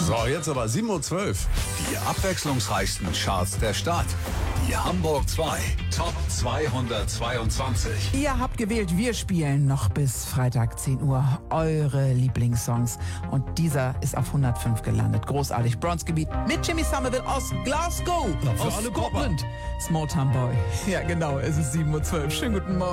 So, jetzt aber 7:12 Uhr. Die abwechslungsreichsten Charts der Stadt. Die Hamburg 2 Top 222. Ihr habt gewählt, wir spielen noch bis Freitag 10 Uhr eure Lieblingssongs. Und dieser ist auf 105 gelandet. Großartig. Bronzegebiet mit Jimmy Somerville aus Glasgow. Für aus alle Scotland. Small Town Boy. Ja, genau. Es ist 7:12 Uhr. Schönen guten Morgen.